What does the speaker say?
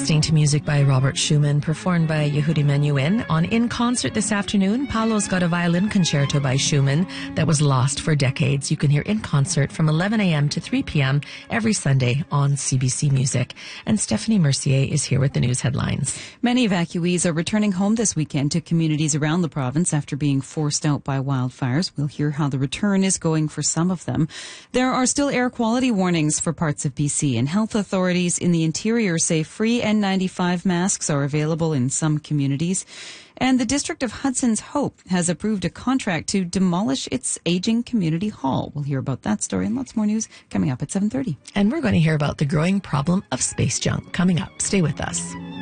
listening to music by Robert Schumann, performed by Yehudi Menuhin. On In Concert this afternoon, Paolo's got a violin concerto by Schumann that was lost for decades. You can hear In Concert from 11 a.m. to 3 p.m. every Sunday on CBC Music. And Stephanie Mercier is here with the news headlines. Many evacuees are returning home this weekend to communities around the province after being forced out by wildfires. We'll hear how the return is going for some of them. There are still air quality warnings for parts of BC, and health authorities in the interior say free N95 masks are available in some communities. And the District of Hudson's Hope has approved a contract to demolish its aging community hall. We'll hear about that story and lots more news coming up at 7:30. And we're going to hear about the growing problem of space junk coming up. Stay with us.